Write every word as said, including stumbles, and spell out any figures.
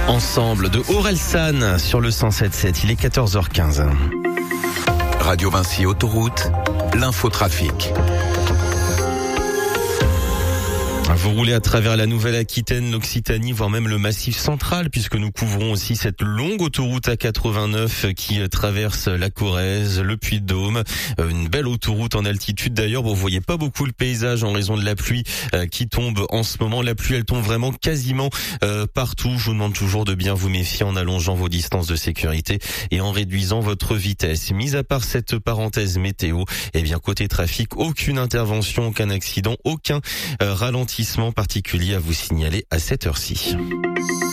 Ensemble de Orelsan sur le cent sept sept, il est quatorze heures quinze. Radio Vinci Autoroute, l'infotrafic. Vous roulez à travers la Nouvelle-Aquitaine, l'Occitanie, voire même le Massif central, puisque nous couvrons aussi cette longue autoroute A quatre-vingt-neuf qui traverse la Corrèze, le Puy-de-Dôme. Une belle autoroute en altitude d'ailleurs. Bon, vous voyez pas beaucoup le paysage en raison de la pluie qui tombe en ce moment. La pluie, elle tombe vraiment quasiment euh, partout. Je vous demande toujours de bien vous méfier en allongeant vos distances de sécurité et en réduisant votre vitesse. Mis à part cette parenthèse météo, eh bien côté trafic, aucune intervention, aucun accident, aucun euh, ralentissement particulier à vous signaler à cette heure-ci.